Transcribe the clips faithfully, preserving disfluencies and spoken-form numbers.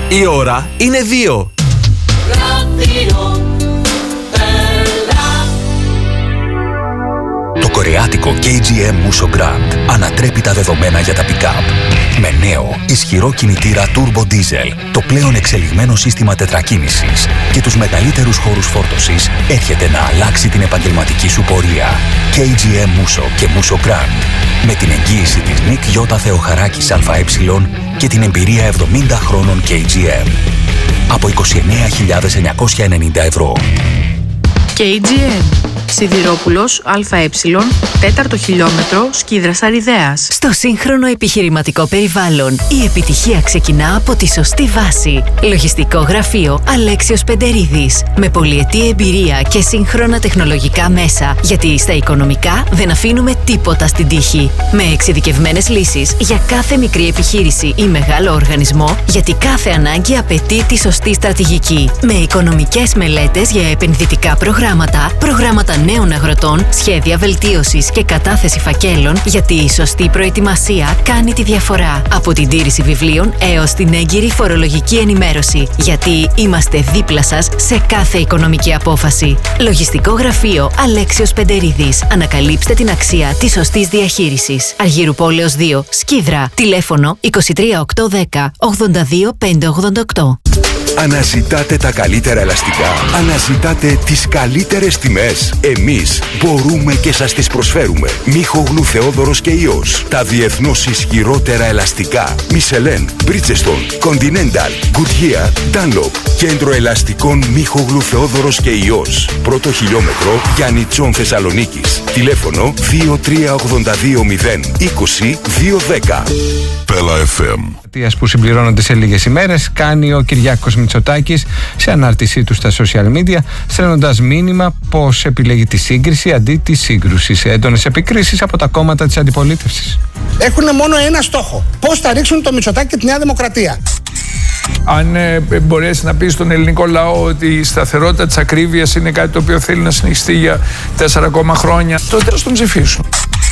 Η ώρα είναι δύο. Το κορεάτικο κέι τζι εμ Musso Grand ανατρέπει τα δεδομένα για τα pick-up. Με νέο, ισχυρό κινητήρα Turbo Diesel, το πλέον εξελιγμένο σύστημα τετρακίνησης και τους μεγαλύτερους χώρους φόρτωσης, έρχεται να αλλάξει την επαγγελματική σου πορεία. κέι τζι εμ Musso και Musso Grand. Με την εγγύηση της Νικ Γιώτα Θεοχαράκης ΑΕ και την εμπειρία εβδομήντα χρόνων κέι τζι εμ. Από είκοσι εννέα χιλιάδες εννιακόσια ενενήντα ευρώ. κέι τζι εμ. Σιδηρόπουλος ΑΕ, τέταρτο χιλιόμετρο, Σκίδρας Αριδέας. Στο σύγχρονο επιχειρηματικό περιβάλλον, η επιτυχία ξεκινά από τη σωστή βάση. Λογιστικό γραφείο Αλέξιος Πεντερίδης. Με πολυετή εμπειρία και σύγχρονα τεχνολογικά μέσα. Γιατί στα οικονομικά δεν αφήνουμε τίποτα στην τύχη. Με εξειδικευμένες λύσεις για κάθε μικρή επιχείρηση ή μεγάλο οργανισμό, γιατί κάθε ανάγκη απαιτεί τη σωστή στρατηγική. Με οικονομικές μελέτες για επενδυτικά προγράμματα, προγράμματα νέων αγροτών, σχέδια βελτίωσης και κατάθεση φακέλων, γιατί η σωστή προετοιμασία κάνει τη διαφορά. Από την τήρηση βιβλίων έως την έγκυρη φορολογική ενημέρωση, γιατί είμαστε δίπλα σας σε κάθε οικονομική απόφαση. Λογιστικό γραφείο Αλέξιος Πεντερίδης. Ανακαλύψτε την αξία της σωστής διαχείρισης. Αργύρου Πόλεως δύο, Σκίδρα. Τηλέφωνο είκοσι τρία οκτακόσια δέκα ογδόντα δύο πεντακόσια ογδόντα οκτώ. Αναζητάτε τα καλύτερα ελαστικά. Αναζητάτε τις καλύτερες τιμές. Εμείς μπορούμε και σας τις προσφέρουμε. Μίχογλου Θεόδωρος και Υιός. Τα διεθνώς ισχυρότερα ελαστικά. Michelin, Bridgestone, Continental, Goodyear, Dunlop. Κέντρο ελαστικών Μίχογλου Θεόδωρος και Υιός. Πρώτο χιλιόμετρο Γιάννητσον Θεσσαλονίκης. Τηλέφωνο δύο τρία ογδόντα δύο μηδέν είκοσι δύο δέκα. Πέλα εφ εμ. Που συμπληρώνονται σε λίγες ημέρες, κάνει ο Κυριάκος Μητσοτάκης σε ανάρτησή του στα social media, στέλνοντας μήνυμα πως επιλέγει τη σύγκριση αντί τη σύγκρουση, σε έντονες επικρίσεις από τα κόμματα της αντιπολίτευσης. Έχουν μόνο ένα στόχο: πώς θα ρίξουν το Μητσοτάκη και τη Νέα Δημοκρατία. Αν ε, μπορέσει να πει στον ελληνικό λαό ότι η σταθερότητα της ακρίβειας είναι κάτι το οποίο θέλει να συνεχιστεί για τέσσερα ακόμα χρόνια, τότε θα τον ψηφίσουν.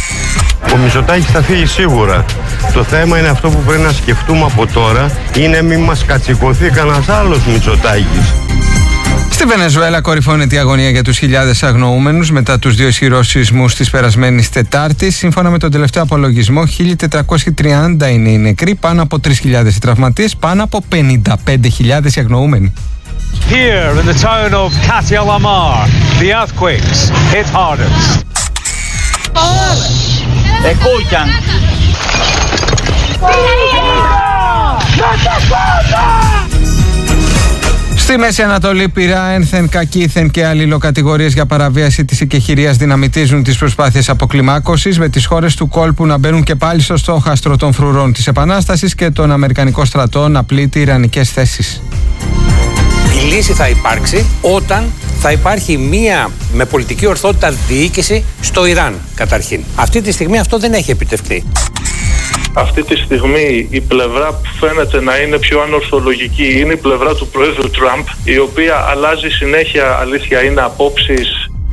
Ο Μητσοτάκης θα φύγει σίγουρα. Το θέμα είναι αυτό που πρέπει να σκεφτούμε από τώρα, είναι μην μας κατσικωθεί κανένας άλλος Μητσοτάκης. Στη Βενεζουέλα κορυφώνεται η αγωνία για τους χιλιάδες αγνοούμενους μετά τους δύο ισχυρούς σεισμούς της περασμένης Τετάρτης. Σύμφωνα με τον τελευταίο απολογισμό, χίλια τετρακόσιοι τριάντα είναι οι νεκροί, πάνω από τρεις χιλιάδες οι τραυματίες, πάνω από πενήντα πέντε χιλιάδες οι αγνοούμενοι. Here in the town of Katia Lamar, the earthquakes hit hardest. Escuchan. Στη Μέση Ανατολή, πυρά, ένθεν, κακήθεν και αλληλοκατηγορίες για παραβίαση της οικεχηρίας δυναμητίζουν τις προσπάθειες αποκλιμάκωσης, με τις χώρες του κόλπου να μπαίνουν και πάλι στο στόχαστρο των φρουρών της Επανάστασης και τον Αμερικανικό στρατό να πλήττει ιρανικές θέσεις. Η λύση θα υπάρξει όταν θα υπάρχει μία με πολιτική ορθότητα διοίκηση στο Ιράν, καταρχήν. Αυτή τη στιγμή αυτό δεν έχει επιτευχθεί. Αυτή τη στιγμή η πλευρά που φαίνεται να είναι πιο ανορθολογική είναι η πλευρά του Πρόεδρου Τραμπ, η οποία αλλάζει συνέχεια, αλήθεια είναι, απόψεις.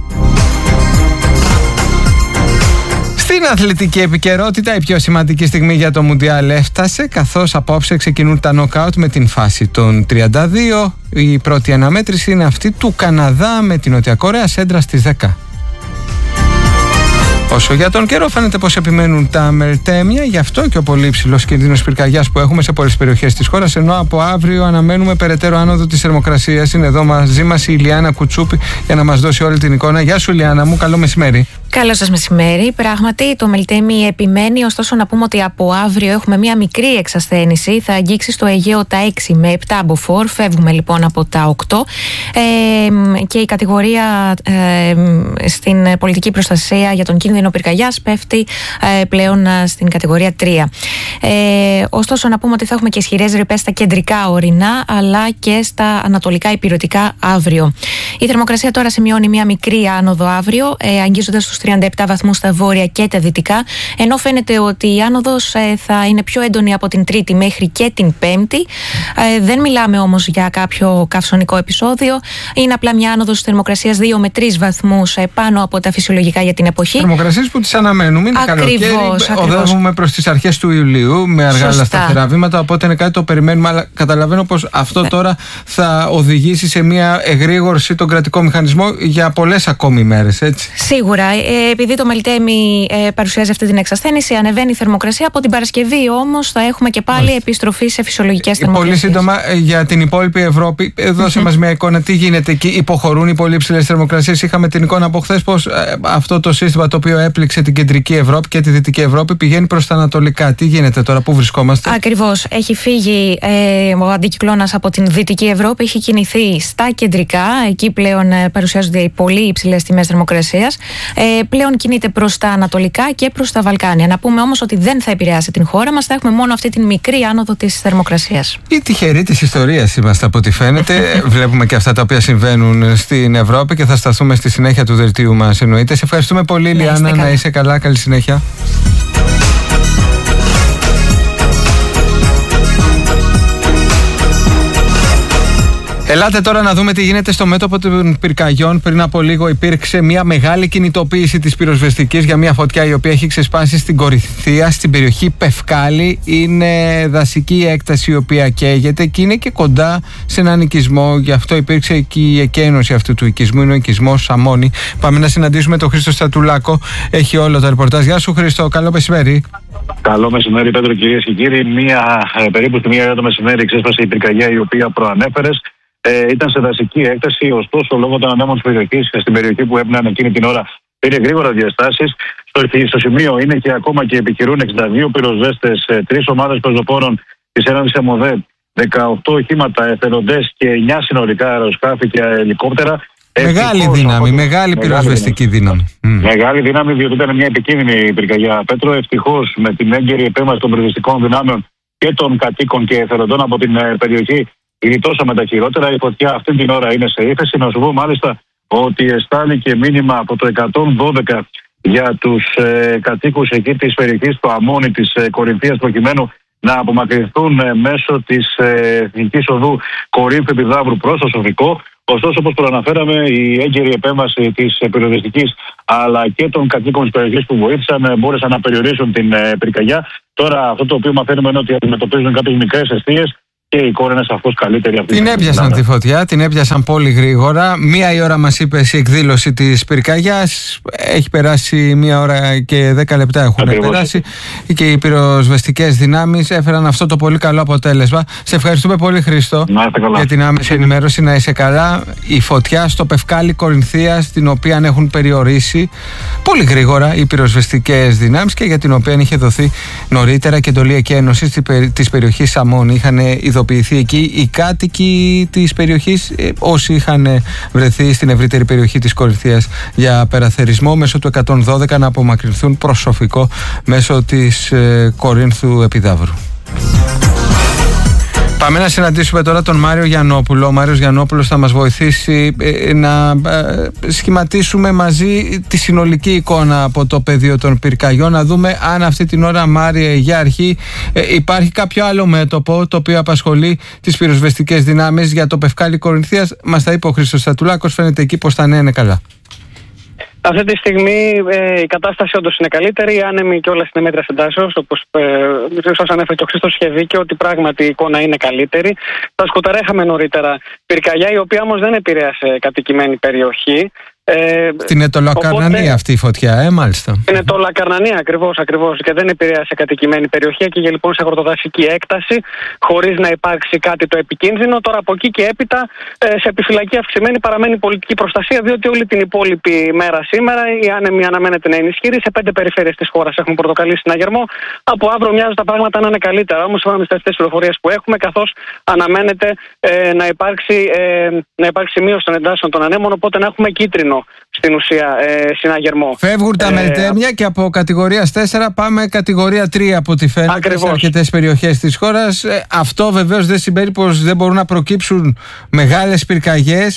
Στην αθλητική επικαιρότητα, η πιο σημαντική στιγμή για το Μουντιάλ έφτασε, καθώς απόψε ξεκινούν τα νοκάουτ με την φάση των τριάντα δύο. Η πρώτη αναμέτρηση είναι αυτή του Καναδά με την Νότια Κορέα, σέντρα στις δέκα. Όσο για τον καιρό, φαίνεται πως επιμένουν τα μελτέμια, γι' αυτό και ο πολύ υψηλός κίνδυνος πυρκαγιάς που έχουμε σε πολλές περιοχές της χώρας, ενώ από αύριο αναμένουμε περαιτέρω άνοδο της θερμοκρασίας. Είναι εδώ μαζί μας η Ηλιάνα Κουτσούπη για να μας δώσει όλη την εικόνα. Γεια σου, Ηλιάνα μου, καλό μεσημέρι. Καλό σας μεσημέρι. Πράγματι, το μελτέμι επιμένει, ωστόσο να πούμε ότι από αύριο έχουμε μία μικρή εξασθένηση. Θα αγγίξει στο Αιγαίο τα έξι με επτά μποφόρ. Φεύγουμε λοιπόν από τα οκτώ. Ε, και η κατηγορία ε, στην πολιτική προστασία για τον κίνδυνο πυρκαγιάς πέφτει ε, πλέον ε, στην κατηγορία τρία. Ε, ωστόσο, να πούμε ότι θα έχουμε και ισχυρές ρηπές στα κεντρικά ορεινά, αλλά και στα ανατολικά υπηρετικά αύριο. Η θερμοκρασία τώρα σημειώνει μία μικρή άνοδο αύριο, ε, αγγίζοντας τους τριάντα επτά βαθμούς στα βόρεια και τα δυτικά, ενώ φαίνεται ότι η άνοδος ε, θα είναι πιο έντονη από την Τρίτη μέχρι και την Πέμπτη. Ε, δεν μιλάμε όμως για κάποιο καυσονικό επεισόδιο. Είναι απλά μια άνοδος θερμοκρασίας δύο με τρεις βαθμούς ε, πάνω από τα φυσιολογικά για την εποχή. Θερμοκρασίες που τις αναμένουμε. Είναι καλοκαίρι. Οδεύουμε προς τις αρχές του Ιουλίου με αργά αλλά σταθερά βήματα. Οπότε είναι κάτι το περιμένουμε. Αλλά καταλαβαίνω πως αυτό ναι. τώρα θα οδηγήσει σε μια εγρήγορση τον κρατικό μηχανισμό για πολλές ακόμη μέρες, έτσι. Σίγουρα. Ε, επειδή το Μελτέμι ε, παρουσιάζει αυτή την εξασθένηση, ανεβαίνει η θερμοκρασία. Από την Παρασκευή όμως θα έχουμε και πάλι Μάλιστα. επιστροφή σε φυσιολογικές θερμοκρασίες. Πολύ σύντομα για την υπόλοιπη Ευρώπη, δώσε mm-hmm. μας μια εικόνα. Τι γίνεται εκεί, υποχωρούν οι πολύ υψηλές θερμοκρασίες? Είχαμε την εικόνα από χθες πως ε, αυτό το σύστημα το οποίο έπληξε την κεντρική Ευρώπη και τη δυτική Ευρώπη πηγαίνει προς τα ανατολικά. Τι γίνεται τώρα, πού βρισκόμαστε? Ακριβώς. Έχει φύγει ε, ο αντικυκλώνας από την δυτική Ευρώπη, έχει κινηθεί στα κεντρικά. Εκεί πλέον ε, παρουσιάζονται οι πολύ υψηλές τιμές θερμοκρασίας. Ε, πλέον κινείται προς τα ανατολικά και προς τα Βαλκάνια. Να πούμε όμως ότι δεν θα επηρεάσει την χώρα μας. Θα έχουμε μόνο αυτή την μικρή άνοδο της θερμοκρασίας. Οι τυχεροί της ιστορίας είμαστε από ό,τι φαίνεται. Βλέπουμε και αυτά τα οποία συμβαίνουν στην Ευρώπη και θα σταθούμε στη συνέχεια του δελτίου μας, εννοείται. Σε ευχαριστούμε πολύ, ναι, Λιάννα. Να είσαι καλά. Καλή συνέχεια. Ελάτε τώρα να δούμε τι γίνεται στο μέτωπο των πυρκαγιών. Πριν από λίγο υπήρξε μια μεγάλη κινητοποίηση της πυροσβεστικής για μια φωτιά η οποία έχει ξεσπάσει στην Κορινθία, στην περιοχή Πευκάλη. Είναι δασική έκταση η οποία καίγεται και είναι και κοντά σε έναν οικισμό. Γι' αυτό υπήρξε και η εκένωση αυτού του οικισμού. Είναι ο οικισμός Σαμώνη. Πάμε να συναντήσουμε τον Χρήστο Στατουλάκο. Έχει όλο το ρεπορτάζ. Γεια σου, Χρήστο. Καλό μεσημέρι. Καλό μεσημέρι, Πέτρο, κυρίες και κύριοι. Μία, περίπου στη μία ώρα το μεσημέρι ξέσπασε η πυρκαγιά η οποία προανέφερες. Ε, ήταν σε δασική έκταση, ωστόσο λόγω των ανέμων της περιοχής, στην περιοχή που έπαιρναν εκείνη την ώρα, πήρε γρήγορα διαστάσεις. Στο, στο σημείο είναι και ακόμα και επιχειρούν εξήντα δύο πυροσβέστες, τρεις ομάδες πεζοπόρων της Ένωσης ΕΜΟΔΕ, δεκαοκτώ οχήματα, εθελοντές και εννιά συνολικά αεροσκάφη και ελικόπτερα. Μεγάλη Ευτυχώς, δύναμη, από... μεγάλη πυροσβεστική δύναμη. δύναμη. Mm. Μεγάλη δύναμη, διότι ήταν μια επικίνδυνη πυρκαγιά. Πέτρο, ευτυχώς με την έγκαιρη επέμβαση των πυροσβεστικών δυνάμεων και των κατοίκων και εθελοντών από την περιοχή, γλιτώσαμε τα χειρότερα. Η φωτιά αυτή την ώρα είναι σε ύφεση. Να σου πω μάλιστα ότι εστάληκε μήνυμα από το εκατόν δώδεκα για τους ε, κατοίκους εκεί της περιοχής του Αμόνι της ε, Κορινθίας, προκειμένου να απομακρυνθούν ε, μέσω της ε, εθνικής οδού Κορίνθου Επιδαύρου προς το Σοφικό. Ωστόσο, όπως προαναφέραμε, η έγκαιρη επέμβαση της ε, πυροσβεστικής αλλά και των κατοίκων της περιοχής που βοήθησαν ε, μπόρεσαν να περιορίσουν την ε, πυρκαγιά. Τώρα, αυτό το οποίο μαθαίνουμε είναι ότι αντιμετωπίζουν κάποιες μικρές αιστείες. Και η εικόνα είναι σαφώς καλύτερη αυτή. Την έπιασαν τη φωτιά, την έπιασαν πολύ γρήγορα. Μία η ώρα μας είπες η εκδήλωση της πυρκαγιάς. Έχει περάσει μία ώρα και δέκα λεπτά έχουν Ακριβώς. περάσει. Και οι πυροσβεστικές δυνάμεις έφεραν αυτό το πολύ καλό αποτέλεσμα. Σε ευχαριστούμε πολύ, Χρήστο, για την άμεση ενημέρωση. Να είσαι καλά. Η φωτιά στο Πευκάλη Κορινθίας, την οποία έχουν περιορίσει πολύ γρήγορα οι πυροσβεστικές δυνάμεις και για την οποία είχε δοθεί νωρίτερα και εντολή εκένωσης της περιοχής Σαμώνη. Είχαν ειδοποιηθεί εκεί οι κάτοικοι της περιοχής, ε, όσοι είχαν βρεθεί στην ευρύτερη περιοχή της Κορινθίας για περαθερισμό, μέσω του εκατόν δώδεκα να απομακρυνθούν προσωπικό μέσω της ε, Κορίνθου Επιδαύρου. Πάμε να συναντήσουμε τώρα τον Μάριο Γιαννόπουλο. Ο Μάριος Γιαννόπουλος θα μας βοηθήσει ε, να ε, σχηματίσουμε μαζί τη συνολική εικόνα από το πεδίο των πυρκαγιών. Να δούμε αν αυτή την ώρα, Μάρια, για αρχή ε, υπάρχει κάποιο άλλο μέτωπο το οποίο απασχολεί τις πυροσβεστικές δυνάμεις για το Πευκάλη Κορινθίας. Μας τα είπε ο Χρήστος Στατουλάκος. Φαίνεται εκεί πως τα νέα είναι καλά. Αυτή τη στιγμή ε, η κατάσταση όντως είναι καλύτερη, άνεμη και όλα στην μέτρια εντάσσεως, όπως ε, σας ανέφερε και ο Χρήστος, είχε δίκιο ότι πράγματι η εικόνα είναι καλύτερη. Τα σκοταρά είχαμε νωρίτερα πυρκαγιά, η οποία όμως δεν επηρέασε κατοικημένη περιοχή. Ε, Στην Ετωλακαρνανία οπότε, αυτή η φωτιά, ε, μάλιστα. Στην Ετωλακαρνανία, ακριβώς, ακριβώς. Και δεν επηρέασε κατοικημένη περιοχή και λοιπόν σε αγροτοδασική έκταση, χωρίς να υπάρξει κάτι το επικίνδυνο. Τώρα από εκεί και έπειτα, ε, σε επιφυλακή αυξημένη παραμένει πολιτική προστασία, διότι όλη την υπόλοιπη μέρα σήμερα η άνεμη αναμένεται να είναι ισχυρή. Σε πέντε περιφέρειες της χώρας έχουμε πρωτοκαλεί συναγερμό. Από αύριο μοιάζουν τα πράγματα να είναι καλύτερα. Όμως, σύμφωνα με τις πληροφορίες που έχουμε, καθώς αναμένεται ε, να, υπάρξει, ε, να υπάρξει μείωση των εντάσεων των ανέμων, οπότε να έχουμε κίτρινο στην ουσία ε, συναγερμό. Φεύγουν τα ε, μελτέμια και από κατηγορία τέσσερα πάμε κατηγορία τρία από ό,τι φαίνεται ακριβώς. Σε αρκετές περιοχές της χώρας. Ε, αυτό βεβαίως δεν σημαίνει πως δεν μπορούν να προκύψουν μεγάλες πυρκαγιές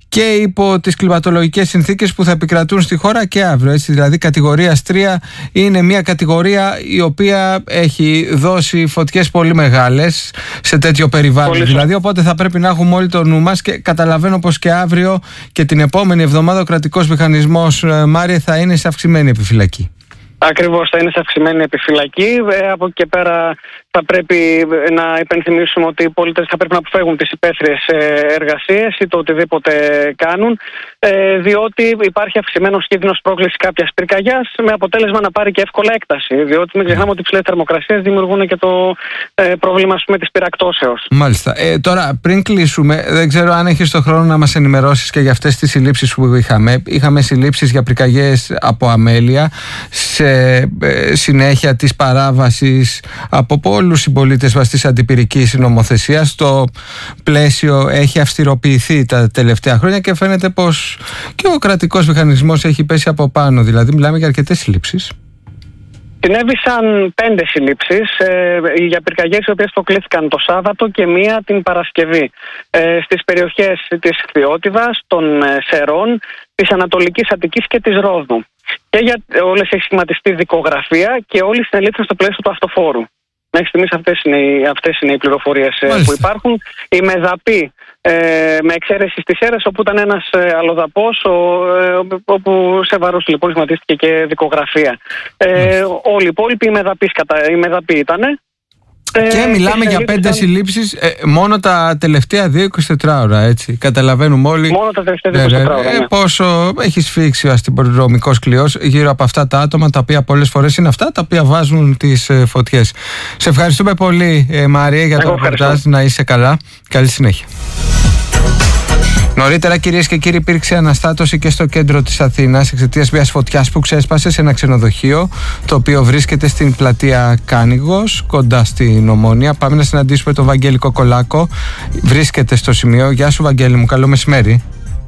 και υπό τις κλιματολογικές συνθήκες που θα επικρατούν στη χώρα και αύριο. Έτσι, δηλαδή, κατηγορία τρία είναι μια κατηγορία η οποία έχει δώσει φωτιές πολύ μεγάλες σε τέτοιο περιβάλλον. Πολύ δηλαδή, οπότε θα πρέπει να έχουμε όλοι το νου μας και καταλαβαίνω πως και αύριο και την επόμενη εβδομάδα ο κρατικός μηχανισμός, Μάριε, θα είναι σε αυξημένη επιφυλακή. Ακριβώς, θα είναι σε αυξημένη επιφυλακή. Ε, από εκεί και πέρα θα πρέπει να υπενθυμίσουμε ότι οι πολίτες θα πρέπει να αποφεύγουν τις υπαίθριες εργασίες ή το οτιδήποτε κάνουν, ε, διότι υπάρχει αυξημένος κίνδυνος πρόκλησης κάποιας πυρκαγιάς με αποτέλεσμα να πάρει και εύκολα έκταση. Διότι μην ξεχνάμε ότι οι ψηλές θερμοκρασίες δημιουργούν και το ε, πρόβλημα, ας πούμε, της πυρακτώσεως. Μάλιστα. Ε, τώρα, πριν κλείσουμε, δεν ξέρω αν έχεις το χρόνο να μας ενημερώσεις και για αυτές τις συλλήψεις που είχαμε. Είχαμε συλλήψεις για πυρκαγιές από αμέλεια σε ε, συνέχεια της παράβασης από πολλούς συμπολίτες μας της αντιπυρικής νομοθεσίας. Το πλαίσιο έχει αυστηροποιηθεί τα τελευταία χρόνια και φαίνεται πως και ο κρατικός μηχανισμός έχει πέσει από πάνω. Δηλαδή, μιλάμε για αρκετές συλλήψεις. Συνέβησαν πέντε συλλήψεις ε, για πυρκαγιές οι οποίες προκλήθηκαν το Σάββατο και μία την Παρασκευή ε, στις περιοχές της Χθιώτιδας, των ε, Σερών, της Ανατολικής Αττικής και της Ρόδου. Και για όλες έχει σχηματιστεί δικογραφία και όλοι συνελήφθηκαν στο πλαίσιο του αυτοφόρου. Μέχρι στιγμής αυτές είναι, αυτές είναι οι πληροφορίες ε, που υπάρχουν. Η Μεδαπή, ε, με εξαίρεση στις Σέρρες, όπου ήταν ένας ε, αλλοδαπός, ο, ε, όπου σε βάρος λοιπόν σχηματίστηκε και δικογραφία. Ε, όλοι οι υπόλοιποι η Μεδαπή, η Μεδαπή ήτανε. Και ε, μιλάμε και για πέντε συλλήψεις ε, μόνο τα τελευταία δύο είκοσι τέσσερις ώρα, έτσι. Καταλαβαίνουμε όλοι. Μόνο τα τελευταία δύο είκοσι τέσσερις ώρα. Ε, ναι. Πόσο έχει σφίξει ο αστυνομικός κλειός γύρω από αυτά τα άτομα, τα οποία πολλές φορές είναι αυτά τα οποία βάζουν τις ε, φωτιές. Σε ευχαριστούμε πολύ, ε, Μαρία, για το ρεπορτάζ. Να είσαι καλά. Καλή συνέχεια. Νωρίτερα, κυρίες και κύριοι, υπήρξε αναστάτωση και στο κέντρο της Αθήνας εξαιτίας μιας φωτιάς που ξέσπασε σε ένα ξενοδοχείο, το οποίο βρίσκεται στην πλατεία Κάνιγος, κοντά στην Ομόνια. Πάμε να συναντήσουμε τον Βαγγέλη Κοκολάκο. Βρίσκεται στο σημείο. Γεια σου, Βαγγέλη μου, καλό μεσημέρι.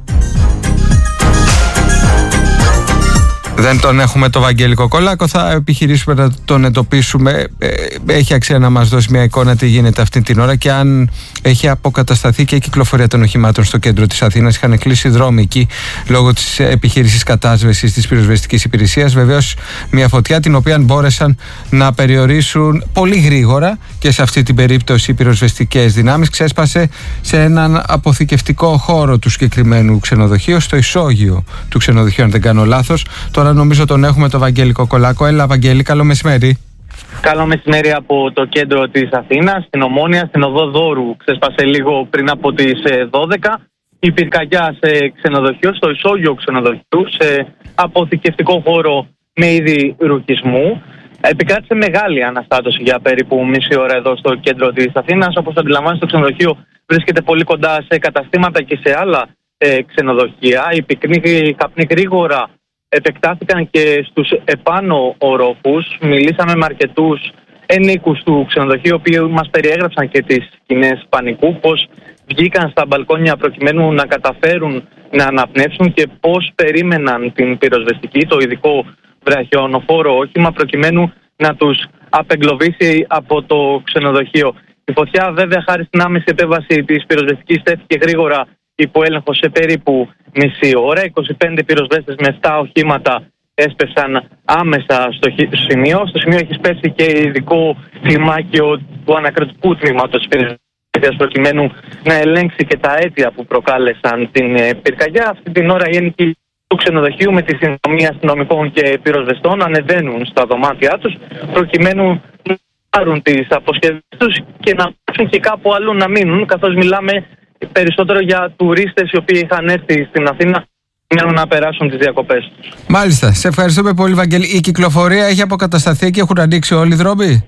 Δεν τον έχουμε το Βαγγέλη Κοκολάκο, θα επιχειρήσουμε να τον εντοπίσουμε. Έχει αξία να μας δώσει μια εικόνα τι γίνεται αυτή την ώρα και αν έχει αποκατασταθεί και η κυκλοφορία των οχημάτων στο κέντρο της Αθήνας. Είχαν κλείσει δρόμοι εκεί λόγω της επιχείρησης κατάσβεσης της πυροσβεστικής υπηρεσίας. Βεβαίως, μια φωτιά την οποία μπόρεσαν να περιορίσουν πολύ γρήγορα και σε αυτή την περίπτωση οι πυροσβεστικές δυνάμεις. Ξέσπασε σε έναν αποθηκευτικό χώρο του συγκεκριμένου ξενοδοχείου, στο ισόγειο του ξενοδοχείου, αν δεν κάνω λάθος. Τώρα νομίζω τον έχουμε το Βαγγέλη Κοκολάκο. Έλα, Βαγγέλη, καλό μεσημέρι. Καλό μεσημέρι από το κέντρο της Αθήνας, στην Ομόνια, στην οδό Δόρου. Ξέσπασε λίγο πριν από τις δώδεκα. Η πυρκαγιά σε ξενοδοχείο, στο ισόγειο ξενοδοχείου, σε αποθηκευτικό χώρο με είδη ρουχισμού. Επικράτησε μεγάλη αναστάτωση για περίπου μισή ώρα εδώ στο κέντρο της Αθήνας. Όπως αντιλαμβάνεστε, το ξενοδοχείο βρίσκεται πολύ κοντά σε καταστήματα και σε άλλα ε, ξενοδοχεία. Οι πυκνοί καπνοί γρήγορα επεκτάθηκαν και στους επάνω ορόφους. Μιλήσαμε με αρκετούς ενίκους του ξενοδοχείου, οι οποίοι μας περιέγραψαν και τις σκηνές πανικού, πώς βγήκαν στα μπαλκόνια προκειμένου να καταφέρουν να αναπνεύσουν και πώς περίμεναν την πυροσβεστική, το ειδικό βραχιονοφόρο όχημα, προκειμένου να τους απεγκλωβίσει από το ξενοδοχείο. Η φωτιά, βέβαια, χάρη στην άμεση επέμβαση της πυροσβεστικής, τέθηκε γρήγορα υπό έλεγχο σε περίπου μισή ώρα. είκοσι πέντε πυροσβέστες με επτά οχήματα έσπευσαν άμεσα στο σημείο. Στο σημείο έχει σπέσει και ειδικό κλιμάκιο του ανακριτικού τμήματος της πυροσβεστικής, προκειμένου να ελέγξει και τα αίτια που προκάλεσαν την πυρκαγιά. Αυτή την ώρα οι ένικοι του ξενοδοχείου με τη συνδρομή αστυνομικών και πυροσβεστών ανεβαίνουν στα δωμάτια τους, προκειμένου να πάρουν τις αποσκευές τους και να ψάξουν και κάπου αλλού να μείνουν, καθώς μιλάμε περισσότερο για τουρίστες οι οποίοι είχαν έρθει στην Αθήνα να περάσουν τις διακοπές τους. Μάλιστα. Σε ευχαριστούμε πολύ, Βαγγέλη. Η κυκλοφορία έχει αποκατασταθεί και έχουν ανοίξει όλοι οι δρόμοι?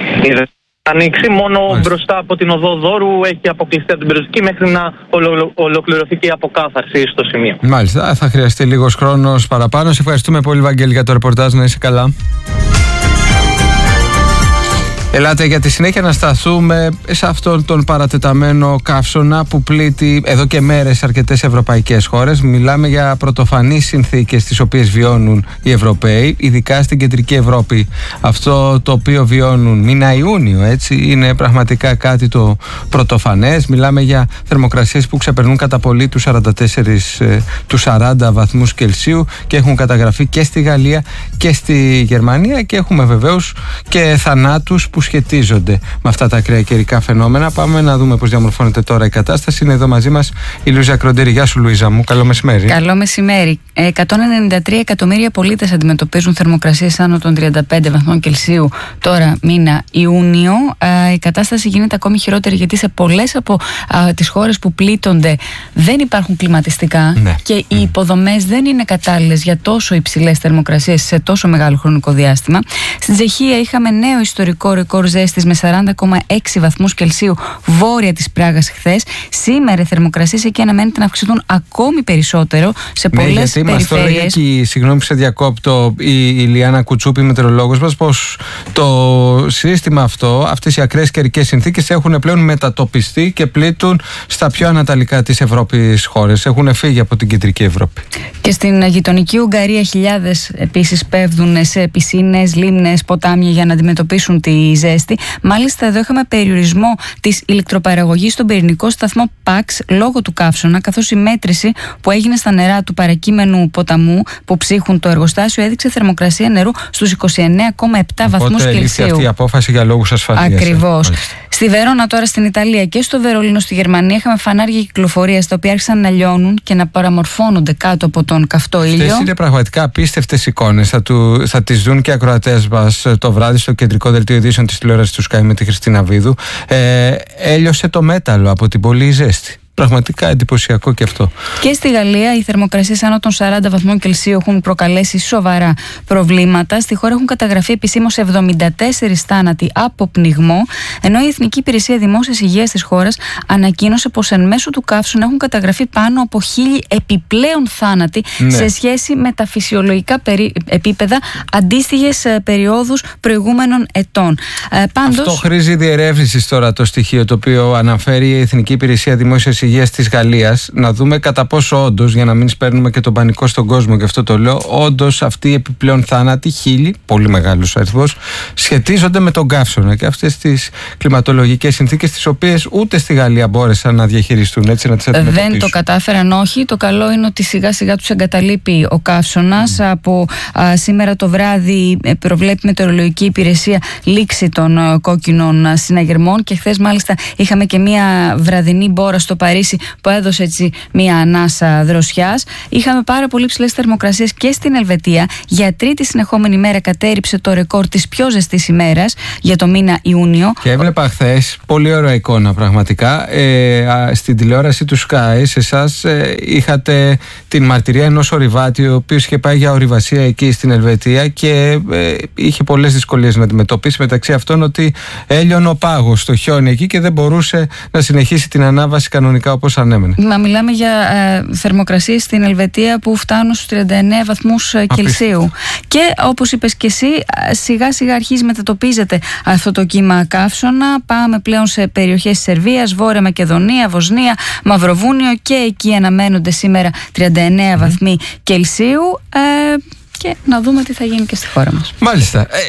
Ανοίξει μόνο Μάλιστα. Μπροστά από την οδό Δόρου έχει αποκλειστεί από την περιοχή μέχρι να ολο, ολοκληρωθεί και η αποκάθαρση στο σημείο. Μάλιστα. Θα χρειαστεί λίγος χρόνος παραπάνω. Σε ευχαριστούμε πολύ, Βαγγέλη, για το ρεπορτάζ. Να είσαι καλά. Ελάτε για τη συνέχεια να σταθούμε σε αυτόν τον παρατεταμένο καύσωνα που πλήττει εδώ και μέρες αρκετές ευρωπαϊκές χώρες. Μιλάμε για πρωτοφανείς συνθήκες τις οποίες βιώνουν οι Ευρωπαίοι, ειδικά στην κεντρική Ευρώπη. Αυτό το οποίο βιώνουν μήνα Ιούνιο, έτσι, είναι πραγματικά κάτι το πρωτοφανές. Μιλάμε για θερμοκρασίες που ξεπερνούν κατά πολύ τους σαράντα τέσσερις, τους σαράντα βαθμούς Κελσίου και έχουν καταγραφεί και στη Γαλλία και στη Γερμανία, και έχουμε βεβαίως και θανάτους που σχετίζονται με αυτά τα ακραία καιρικά φαινόμενα. Πάμε να δούμε πώς διαμορφώνεται τώρα η κατάσταση. Είναι εδώ μαζί μας η Λουίζα Κροντήρη. Γεια σου, Λουίζα μου. Καλό μεσημέρι. Καλό μεσημέρι. εκατόν ενενήντα τρία εκατομμύρια πολίτες αντιμετωπίζουν θερμοκρασίες άνω των τριάντα πέντε βαθμών Κελσίου τώρα μήνα Ιούνιο. Η κατάσταση γίνεται ακόμη χειρότερη γιατί σε πολλές από τις χώρες που πλήττονται δεν υπάρχουν κλιματιστικά, ναι, και οι mm. υποδομές δεν είναι κατάλληλες για τόσο υψηλές θερμοκρασίες σε τόσο μεγάλο χρονικό διάστημα. Στην Τσεχία είχαμε νέο ιστορικό ρεκόρ ζέστης με σαράντα κόμμα έξι βαθμούς Κελσίου βόρεια της Πράγας χθες. Σήμερα οι θερμοκρασίες εκεί αναμένεται να αυξηθούν ακόμη περισσότερο σε πολλές περιφέρειες. Ναι, γιατί μας το έλεγε και, συγγνώμη που σε διακόπτω, η Ηλιάνα Κουτσούπη, η μετεωρολόγος μας, πως το σύστημα αυτό, αυτές οι ακραίες καιρικές συνθήκες έχουν πλέον μετατοπιστεί και πλήττουν στα πιο ανατολικά της Ευρώπης χώρες. Έχουν φύγει από την κεντρική Ευρώπη. Και στην γειτονική Ουγγαρία χιλιάδες επίσης πέφτουν σε πισίνες, λίμνες, ποτάμια για να αντιμετωπίσουν τη ζέστη. Μάλιστα εδώ είχαμε περιορισμό της ηλεκτροπαραγωγής στον πυρηνικό σταθμό Παξ λόγω του καύσωνα, καθώς η μέτρηση που έγινε στα νερά του παρακείμενου ποταμού που ψύχουν το εργοστάσιο έδειξε θερμοκρασία νερού στους είκοσι εννέα κόμμα επτά βαθμούς Κελσίου. Αυτή η απόφαση για λόγους ασφαλείας. Ακριβώς. Στη Βερόνα τώρα στην Ιταλία και στο Βερολίνο στη Γερμανία είχαμε φανάρια κυκλοφορίας τα οποία άρχισαν να λιώνουν και να παραμορφώνονται κάτω από τον καυτό ήλιο. Αυτές είναι πραγματικά απίστευτες εικόνες. Θα, του, θα τις δουν και οι ακροατές μας το βράδυ στο κεντρικό δελτίο ειδήσεων της τηλεόρασης του Sky με τη Χριστίνα Βίδου. Ε, έλειωσε το μέταλλο από την πολύ ζέστη. Πραγματικά εντυπωσιακό και αυτό. Και στη Γαλλία οι θερμοκρασίες άνω των σαράντα βαθμών Κελσίου έχουν προκαλέσει σοβαρά προβλήματα. Στη χώρα έχουν καταγραφεί επισήμως εβδομήντα τέσσερις θάνατοι από πνιγμό, ενώ η Εθνική Υπηρεσία Δημόσιας Υγείας της χώρας ανακοίνωσε πως εν μέσω του καύσωνα έχουν καταγραφεί πάνω από χίλιοι επιπλέον θάνατοι, ναι, σε σχέση με τα φυσιολογικά περί... επίπεδα αντίστοιχες περιόδους προηγούμενων ετών. Ε, πάντως... Αυτό χρήζει διερεύνησης τώρα το στοιχείο το οποίο αναφέρει η Εθνική Υπηρεσία Δημόσιας Υγείας της Γαλλίας, να δούμε κατά πόσο όντως, για να μην σπέρνουμε και τον πανικό στον κόσμο, και αυτό το λέω, όντως αυτοί οι επιπλέον θάνατοι, χίλιοι, πολύ μεγάλος αριθμός, σχετίζονται με τον καύσωνα και αυτές τις κλιματολογικές συνθήκες τις οποίες ούτε στη Γαλλία μπόρεσαν να διαχειριστούν, έτσι, να τις αντιμετωπίσουν. Δεν το κατάφεραν, όχι. Το καλό είναι ότι σιγά σιγά τους εγκαταλείπει ο καύσωνας. Mm. Από α, σήμερα το βράδυ προβλέπει η Μετεωρολογική Υπηρεσία λήξη των α, κόκκινων α, συναγερμών, και χθες μάλιστα είχαμε και μία βραδινή μπόρα στο Παρίσι που έδωσε έτσι μία ανάσα δροσιάς. Είχαμε πάρα πολύ ψηλές θερμοκρασίες και στην Ελβετία. Για τρίτη συνεχόμενη μέρα κατέρριψε το ρεκόρ της πιο ζεστής ημέρας για το μήνα Ιούνιο. Και έβλεπα χθες πολύ ωραία εικόνα πραγματικά. Ε, στην τηλεόραση του Sky, σε εσάς ε, είχατε την μαρτυρία ενός ορειβάτη ο οποίος είχε πάει για ορειβασία εκεί στην Ελβετία και ε, είχε πολλές δυσκολίες να αντιμετωπίσει, μεταξύ αυτών ότι έλειωνε ο πάγος στο χιόνι εκεί και δεν μπορούσε να συνεχίσει την ανάβαση κανονικά όπως ανέμενε. Μα μιλάμε για ε, θερμοκρασίες στην Ελβετία που φτάνουν στους τριάντα εννέα βαθμούς Κελσίου. Και όπως είπες και εσύ, σιγά σιγά αρχίζει μετατοπίζεται αυτό το κύμα καύσωνα. Πάμε πλέον σε περιοχές της Σερβίας, Βόρεια Μακεδονία, Βοσνία, Μαυροβούνιο, και εκεί αναμένονται σήμερα τριάντα εννέα mm. βαθμοί Κελσίου. Ε, και να δούμε τι θα γίνει και στη χώρα μας. Μάλιστα. Ε,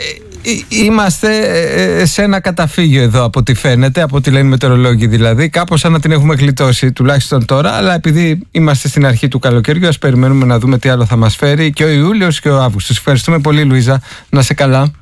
Είμαστε σε ένα καταφύγιο εδώ από ό,τι φαίνεται, από ό,τι λένε οι μετεωρολόγοι δηλαδή. Κάπως σαν να την έχουμε γλιτώσει τουλάχιστον τώρα, αλλά επειδή είμαστε στην αρχή του καλοκαιριού, ας περιμένουμε να δούμε τι άλλο θα μας φέρει και ο Ιούλιος και ο Αύγουστος. Ευχαριστούμε πολύ, Λουίζα. Να σε καλά.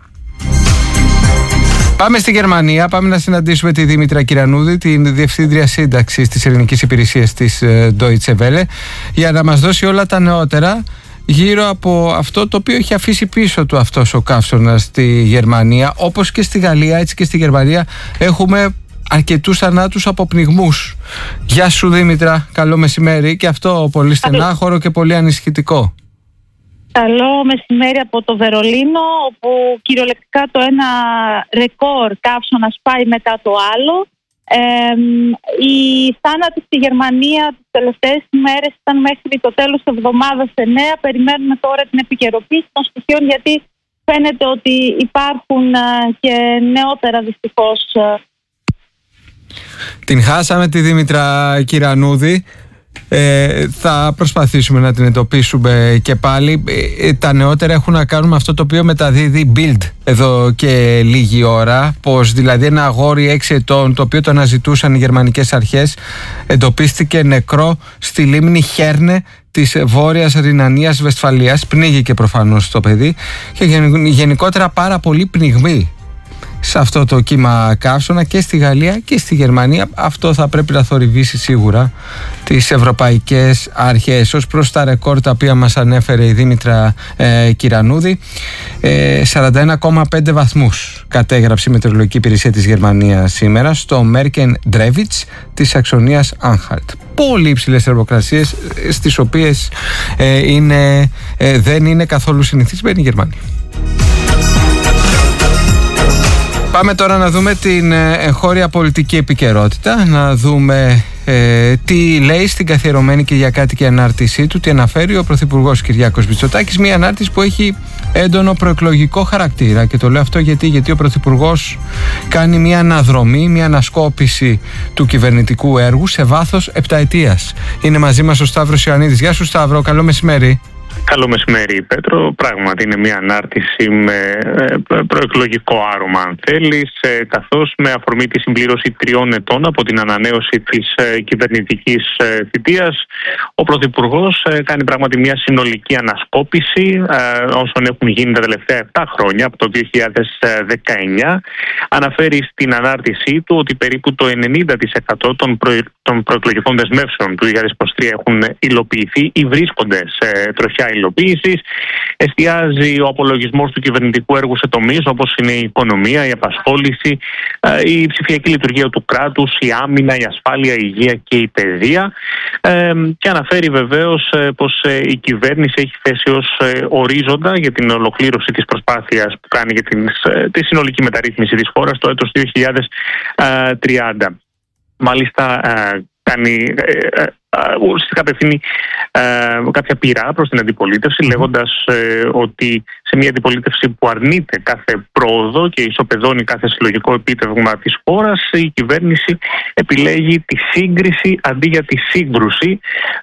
Πάμε στη Γερμανία, πάμε να συναντήσουμε τη Δήμητρα Κυρανούδη, την Διευθύντρια Σύνταξης της Ελληνικής Υπηρεσίας της Deutsche Welle, για να μας δώσει όλα τα νεότερα γύρω από αυτό το οποίο έχει αφήσει πίσω του αυτός ο καύσωνας στη Γερμανία. Όπως και στη Γαλλία, έτσι και στη Γερμανία έχουμε αρκετούς θανάτους από πνιγμούς. Γεια σου Δήμητρα, καλό μεσημέρι, και αυτό πολύ στενάχωρο και πολύ ανησυχητικό. Καλό μεσημέρι από το Βερολίνο, όπου κυριολεκτικά το ένα ρεκόρ καύσωνα σπάει μετά το άλλο. Ε, οι θάνατοι στη Γερμανία τις τελευταίες ημέρες ήταν μέχρι το τέλος της εβδομάδας εννέα. Περιμένουμε τώρα την επικαιροποίηση των στοιχείων, γιατί φαίνεται ότι υπάρχουν και νεότερα δυστυχώς. Την χάσαμε τη Δήμητρα Κυρανούδη. Ε, θα προσπαθήσουμε να την εντοπίσουμε και πάλι. ε, Τα νεότερα έχουν να κάνουν με αυτό το οποίο μεταδίδει Bild εδώ και λίγη ώρα, πως δηλαδή ένα αγόρι έξι ετών, το οποίο το αναζητούσαν οι γερμανικές αρχές, εντοπίστηκε νεκρό στη λίμνη Χέρνε της Βόρειας Ρινανίας Βεσφαλίας. Πνίγηκε προφανώς το παιδί και γενικότερα πάρα πολύ πνιγμοί σε αυτό το κύμα καύσωνα και στη Γαλλία και στη Γερμανία. Αυτό θα πρέπει να θορυβήσει σίγουρα τις ευρωπαϊκές αρχές. Ως προς τα ρεκόρ τα οποία μας ανέφερε η Δήμητρα ε, Κυρανούδη, ε, σαράντα ένα κόμμα πέντε βαθμούς κατέγραψε η Μετεωρολογική Υπηρεσία της Γερμανίας σήμερα στο Μέρκεν Ντρέβιτς της Σαξονίας Άνχαλτ. Πολύ υψηλές θερμοκρασίες, στις οποίες ε, είναι, ε, δεν είναι καθόλου συνηθισμένη η Γερμανία. Πάμε τώρα να δούμε την εγχώρια πολιτική επικαιρότητα, να δούμε ε, τι λέει στην καθιερωμένη κυριακάτικη ανάρτησή του, τι αναφέρει ο Πρωθυπουργός Κυριάκος Μητσοτάκης, μια ανάρτηση που έχει έντονο προεκλογικό χαρακτήρα. Και το λέω αυτό γιατί, γιατί ο Πρωθυπουργός κάνει μια αναδρομή, μια ανασκόπηση του κυβερνητικού έργου σε βάθος επταετίας. Είναι μαζί μας ο Σταύρος Ιωαννίδης. Γεια σου Σταύρο, καλό μεσημέρι. Καλό μεσημέρι, Πέτρο. Πράγματι είναι μια ανάρτηση με προεκλογικό άρωμα, αν θέλεις, καθώς με αφορμή τη συμπλήρωση τριών ετών από την ανανέωση της κυβερνητικής θητείας, ο Πρωθυπουργός κάνει πράγματι μια συνολική ανασκόπηση όσων έχουν γίνει τα τελευταία επτά χρόνια, από το δύο χιλιάδες δεκαεννιά. Αναφέρει στην ανάρτησή του ότι περίπου το ενενήντα τοις εκατό των, προ... των προεκλογικών δεσμεύσεων του δύο χιλιάδες είκοσι τρία έχουν υλοποιηθεί ή βρίσκονται σε τροχιά υλοποίησης. Εστιάζει ο απολογισμός του κυβερνητικού έργου σε τομείς όπως είναι η οικονομία, η απασχόληση, η ψηφιακή λειτουργία του κράτους, η άμυνα, η ασφάλεια, η υγεία και η παιδεία. Ε, και αναφέρει βεβαίως πως η κυβέρνηση έχει θέσει ως ορίζοντα για την ολοκλήρωση της προσπάθειας που κάνει για την, τη συνολική μεταρρύθμιση της χώρας το έτος δύο χιλιάδες τριάντα. Μάλιστα κάνει... ουσιαστικά απευθύνει ε, κάποια πειρά προς την αντιπολίτευση, λέγοντας ε, ότι σε μια αντιπολίτευση που αρνείται κάθε πρόοδο και ισοπεδώνει κάθε συλλογικό επίτευγμα της χώρας, η κυβέρνηση επιλέγει τη σύγκριση αντί για τη σύγκρουση,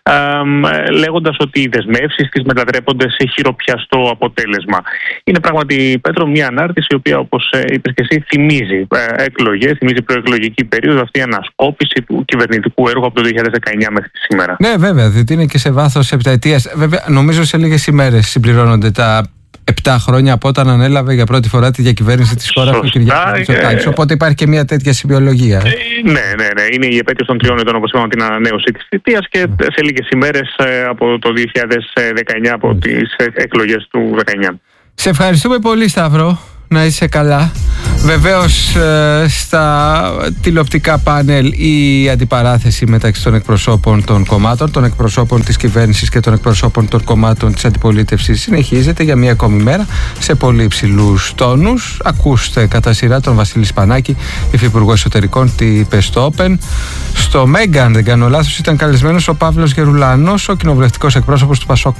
ε, λέγοντας ότι οι δεσμεύσεις της μετατρέπονται σε χειροπιαστό αποτέλεσμα. Είναι πράγματι, Πέτρο, μια ανάρτηση η οποία, όπως είπες και εσύ, θυμίζει ε, εκλογές, θυμίζει προεκλογική περίοδο, αυτή η ανασκόπηση του κυβερνητικού έργου από το δύο χιλιάδες δεκαεννιά μέχρι σήμερα. Ναι, βέβαια, διότι είναι και σε βάθος επταετίας. Βέβαια, νομίζω σε λίγες ημέρες συμπληρώνονται τα επτά χρόνια από όταν ανέλαβε για πρώτη φορά τη διακυβέρνηση της χώρας ο Κυριάκος Μητσοτάκης. Οπότε υπάρχει και μια τέτοια συμβιολογία. Ε. Ναι, ναι, ναι. Είναι η επέτειος των τριών ετών, όπως είπαμε, την ανανέωση της θητείας και σε λίγες ημέρες από το δύο χιλιάδες δεκαεννιά, από τις εκλογές του δεκαεννιά. Σε ευχαριστούμε πολύ, Σταύρο. Να είσαι καλά. Βεβαίως στα τηλεοπτικά πάνελ η αντιπαράθεση μεταξύ των εκπροσώπων των κομμάτων, των εκπροσώπων της κυβέρνησης και των εκπροσώπων των κομμάτων της αντιπολίτευσης συνεχίζεται για μία ακόμη μέρα σε πολύ υψηλούς τόνους. Ακούστε κατά σειρά τον Βασίλη Σπανάκη, υφυπουργό εσωτερικών, τι είπε στο Open. Στο Μέγκα, αν δεν κάνω λάθος, ήταν καλεσμένος ο Παύλος Γερουλάνος, ο κοινοβουλευτικός εκπρόσωπος του Πασόκ.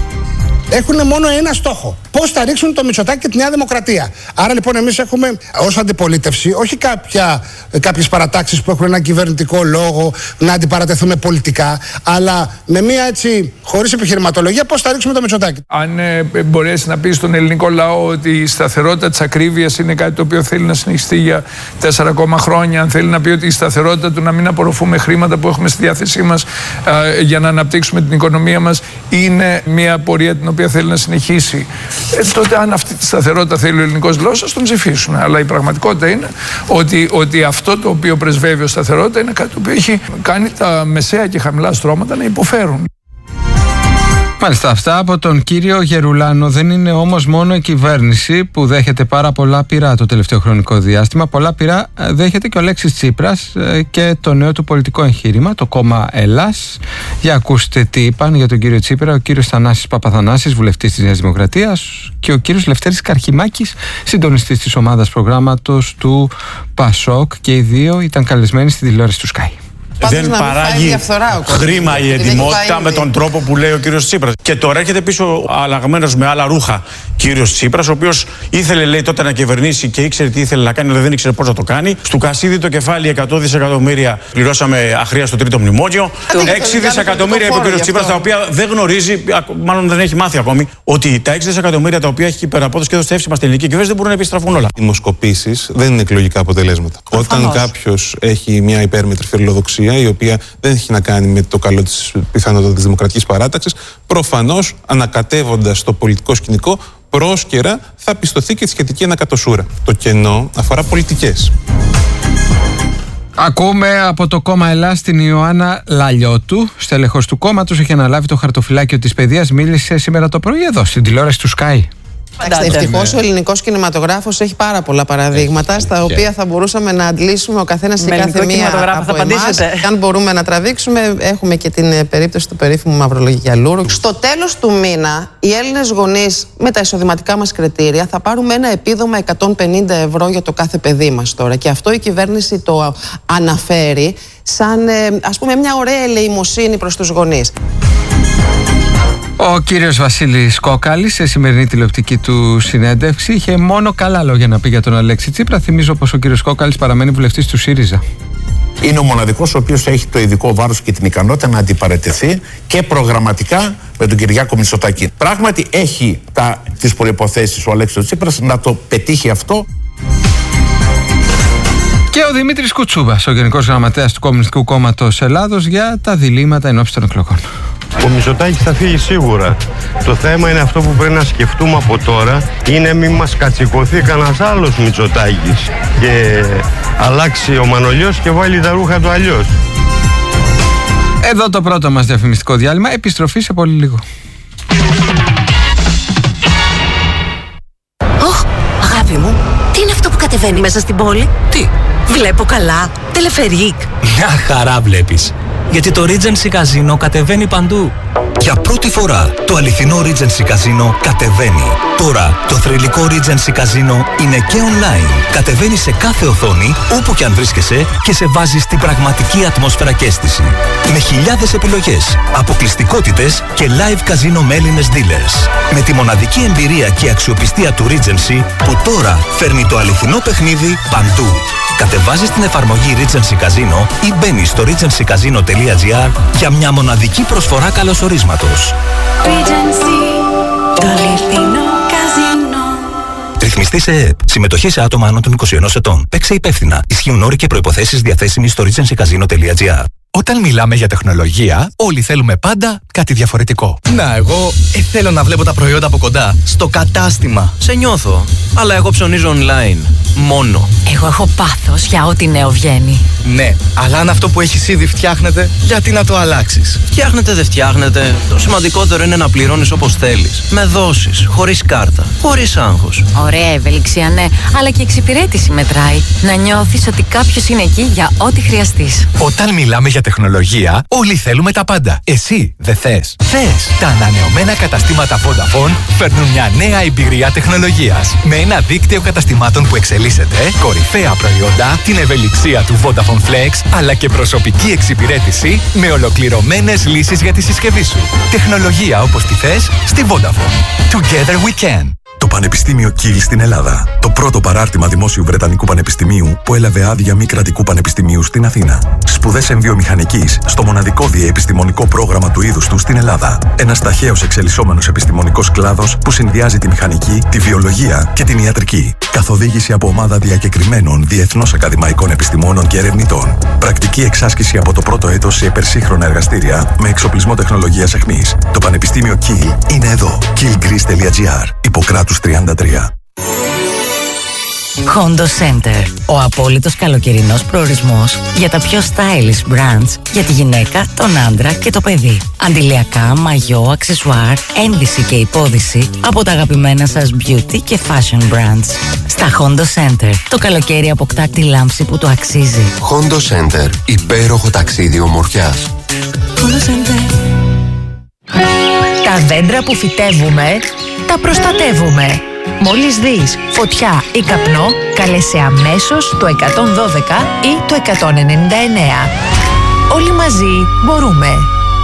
Έχουν μόνο ένα στόχο. Πώς θα ρίξουν το Μητσοτάκη και τη Νέα Δημοκρατία. Άρα λοιπόν εμείς έχουμε ως αντιπολίτευση όχι κάποια, κάποιες παρατάξεις που έχουν ένα κυβερνητικό λόγο να αντιπαρατεθούμε πολιτικά, αλλά με μια έτσι χωρίς επιχειρηματολογία πώς θα ρίξουμε το Μητσοτάκη. Αν ε, μπορέσει να πει στον ελληνικό λαό ότι η σταθερότητα της ακρίβειας είναι κάτι το οποίο θέλει να συνεχιστεί για τέσσερα ακόμα χρόνια, αν θέλει να πει ότι η σταθερότητα του να μην απορροφούμε χρήματα που έχουμε στη διάθεσή μας ε, για να αναπτύξουμε την οικονομία μας είναι μια πορεία την οποία θέλει να συνεχίσει, ε, τότε αν αυτή τη σταθερότητα θέλει ο ελληνικός λαός, ας τον ψηφίσουν. Αλλά η πραγματικότητα είναι ότι, ότι αυτό το οποίο πρεσβεύει ως σταθερότητα είναι κάτι το οποίο έχει κάνει τα μεσαία και χαμηλά στρώματα να υποφέρουν. Μάλιστα, αυτά από τον κύριο Γερουλάνο. Δεν είναι όμως μόνο η κυβέρνηση που δέχεται πάρα πολλά πειρά το τελευταίο χρονικό διάστημα. Πολλά πειρά δέχεται και ο Αλέξης Τσίπρας και το νέο του πολιτικό εγχείρημα, το κόμμα Ελλάς. Για ακούστε τι είπαν για τον κύριο Τσίπρα ο κύριος Θανάσης Παπαθανάσης, βουλευτής της Νέας Δημοκρατίας, και ο κύριος Λευτέρης Καρχιμάκης, συντονιστής της ομάδας προγράμματος του Πασόκ, και οι δύο ήταν καλεσμένοι στη τηλεόραση του Sky. δεν παράγει χρήμα η ετοιμότητα με τον τρόπο που λέει ο κύριος Τσίπρας. Και τώρα έρχεται πίσω αλλαγμένος με άλλα ρούχα κύριος Τσίπρας, ο οποίος ήθελε, λέει, τότε να κυβερνήσει και ήξερε τι ήθελε να κάνει, αλλά δεν ήξερε πώς να το κάνει. Στου Κασίδη το κεφάλι εκατό δισεκατομμύρια πληρώσαμε αχρία στο τρίτο μνημόνιο. έξι δισεκατομμύρια είπε ο κύριος Τσίπρας, τα οποία δεν γνωρίζει, μάλλον δεν έχει μάθει ακόμη, ότι τα έξι δισεκατομμύρια τα οποία έχει υπεραπόδοση και εδώ στη μας ελληνική κυβέρνηση δεν μπορούν να επιστραφούν όλα. Οι δημοσκοπήσεις δεν είναι εκλογικά αποτελέσματα. Όταν κάποιος έχει μια υπέρμετρη φιλοδοξία, η οποία δεν έχει να κάνει με το καλό της πιθανότητα της δημοκρατικής παράταξης, προφανώς ανακατεύοντας το πολιτικό σκηνικό, πρόσκαιρα θα πιστωθεί και τη σχετική ανακατοσούρα. Το κενό αφορά πολιτικές. Ακούμε από το κόμμα Ελλάς την Ιωάννα Λαλιώτου, στέλεχος του κόμματος, έχει αναλάβει το χαρτοφυλάκιο της παιδείας, μίλησε σήμερα το πρωί εδώ στην τηλεόραση του Sky. Ευτυχώς ο ελληνικός κινηματογράφος έχει πάρα πολλά παραδείγματα έχει, στα οποία θα μπορούσαμε να αντλήσουμε ο καθένας και κάθε μία από εμάς. Αν μπορούμε να τραβήξουμε, έχουμε και την περίπτωση του περίφημου μαυρολογιαλούρου. Στο τέλος του μήνα, οι Έλληνες γονείς με τα εισοδηματικά μας κριτήρια θα πάρουμε ένα επίδομα εκατόν πενήντα ευρώ για το κάθε παιδί μας τώρα. Και αυτό η κυβέρνηση το αναφέρει σαν, ας πούμε, μια ωραία ελεημοσύνη προς τους γονείς. Ο κύριος Βασίλης Κόκαλης, σε σημερινή τηλεοπτική του συνέντευξη, είχε μόνο καλά λόγια να πει για τον Αλέξη Τσίπρα. Θυμίζω πως ο κύριος Κόκαλης παραμένει βουλευτής του ΣΥΡΙΖΑ. Είναι ο μοναδικός ο οποίος έχει το ειδικό βάρος και την ικανότητα να αντιπαρατεθεί και προγραμματικά με τον Κυριάκο Μητσοτάκη. Πράγματι έχει τα, τις προϋποθέσεις ο Αλέξης Τσίπρας να το πετύχει αυτό. Και ο Δημήτρης Κουτσούμπας, ο Γενικός Γραμματέας του Κομμουνιστικού Κόμματος Ελλάδος, για τα διλήμματα ενόψει των εκλογών. Ο Μητσοτάκης θα φύγει σίγουρα. Το θέμα είναι αυτό που πρέπει να σκεφτούμε από τώρα, είναι μην μας κατσικωθεί κανένας άλλος Μητσοτάκης και αλλάξει ο Μανολιός και βάλει τα ρούχα του αλλιώς. Εδώ το πρώτο μας διαφημιστικό διάλειμμα, επιστροφή σε πολύ λίγο. Ωχ, αγάπη μου, τι είναι αυτό που κατεβαίνει μέσα στην πόλη? Τι? Βλέπω καλά, τελεφερίκ. Μια χαρά βλέπεις. Γιατί το Regency Casino κατεβαίνει παντού. Για πρώτη φορά το αληθινό Regency Casino κατεβαίνει. Τώρα το θρυλικό Regency Casino είναι και online. Κατεβαίνει σε κάθε οθόνη, όπου και αν βρίσκεσαι, και σε βάζει στην πραγματική ατμόσφαιρα και αίσθηση. Με χιλιάδες επιλογές, αποκλειστικότητες και live casino με Έλληνες dealers. Με τη μοναδική εμπειρία και αξιοπιστία του Regency, που τώρα φέρνει το αληθινό παιχνίδι παντού. Κατεβάζεις την εφαρμογή Regency Casino ή μπαίνεις στο regency casino τελεία gr για μια μοναδική προσφορά καλωσορίσματος. Regency, το αληθινό καζίνο. Ρυθμιστή σε ΕΕΠ. Συμμετοχή σε άτομα άνω των είκοσι ενός ετών. Παίξε υπεύθυνα. Ισχύουν όροι και προϋποθέσεις διαθέσιμοι στο regency casino τελεία gr. Όταν μιλάμε για τεχνολογία, όλοι θέλουμε πάντα κάτι διαφορετικό. Να, εγώ ε, θέλω να βλέπω τα προϊόντα από κοντά, στο κατάστημα. Σε νιώθω, αλλά εγώ ψωνίζω online. Μόνο. Εγώ έχω πάθος για ό,τι νέο βγαίνει. Ναι, αλλά αν αυτό που έχεις ήδη φτιάχνεται, γιατί να το αλλάξεις? Φτιάχνετε, δεν φτιάχνετε. Το σημαντικότερο είναι να πληρώνεις όπως θέλεις. Με δόσεις, χωρίς κάρτα, χωρίς άγχος. Ωραία ευελιξία, ναι, αλλά και εξυπηρέτηση μετράει. Να νιώθεις ότι κάποιος είναι εκεί για ό,τι χρειαστείς. Όταν μιλάμε για τεχνολογία, όλοι θέλουμε τα πάντα. Εσύ δεν θες? Θες! Τα ανανεωμένα καταστήματα Vodafone φέρνουν μια νέα εμπειρία τεχνολογίας. Με ένα δίκτυο καταστημάτων που εξελίσσεται, κορυφαία προϊόντα, την ευελιξία του Vodafone Flex, αλλά και προσωπική εξυπηρέτηση με ολοκληρωμένες λύσεις για τη συσκευή σου. Τεχνολογία όπως τη θες στη Vodafone. Together we can. Το Πανεπιστήμιο Κιλ στην Ελλάδα. Το πρώτο παράρτημα δημόσιου Βρετανικού Πανεπιστημίου που έλαβε άδεια μη κρατικού πανεπιστημίου στην Αθήνα. Σπουδές εμβιομηχανικής στο μοναδικό διεπιστημονικό πρόγραμμα του είδους του στην Ελλάδα. Ένας ταχαίως εξελισσόμενος επιστημονικός κλάδος που συνδυάζει τη μηχανική, τη βιολογία και την ιατρική. Καθοδήγηση από ομάδα διακεκριμένων διεθνώς ακαδημαϊκών επιστημόνων και ερευνητών. Πρακτική εξάσκηση από το πρώτο έτος σε υπερσύγχρονα εργαστήρια με εξοπλισμό τεχνολογίας αιχμής. Το Πανεπιστήμιο Κιλ είναι εδώ. κιλ γκρις τελεία gr. Ιπποκράτους τριάντα τρία. Hondo Center. Ο απόλυτος καλοκαιρινός προορισμός για τα πιο stylish brands για τη γυναίκα, τον άντρα και το παιδί. Αντιλιακά, μαγιό, αξεσουάρ, ένδυση και υπόδυση από τα αγαπημένα σας beauty και fashion brands. Στα Hondo Center το καλοκαίρι αποκτά τη λάμψη που το αξίζει. Hondo Center. Υπέροχο ταξίδι ομορφιάς. Hondo Center. Τα δέντρα που φυτεύουμε, τα προστατεύουμε. Μόλις δεις φωτιά ή καπνό, καλέσαι αμέσως το εκατόν δώδεκα ή το εκατόν ενενήντα εννέα. Όλοι μαζί μπορούμε.